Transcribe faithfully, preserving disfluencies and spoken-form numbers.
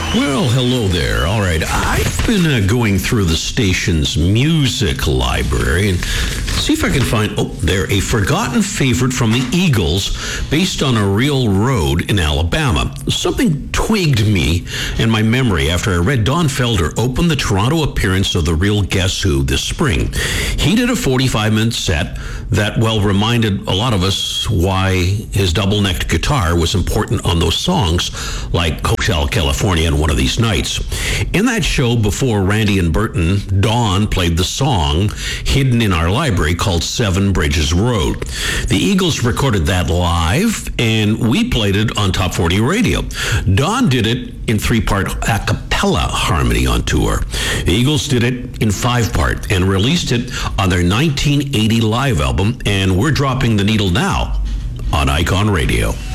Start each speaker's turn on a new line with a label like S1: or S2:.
S1: Well, hello there. All right, I've been uh, going through the station's music library and see if I can find, oh, there, a forgotten favorite from the Eagles based on a real road in Alabama. Something twigged me in my memory after I read Don Felder open the Toronto appearance of the real Guess Who this spring. He did a forty-five minute set that, well, reminded a lot of us why his double-necked guitar was important on those songs like Hotel California and One of These Nights. In that show before Randy and Burton, Don played the song hidden in our library called Seven Bridges Road. The Eagles recorded that live, and we played it on Top forty Radio. Don did it in three-part a cappella harmony on tour. The Eagles did it in five-part and released it on their nineteen eighty live album, and we're dropping the needle now on Icon Radio.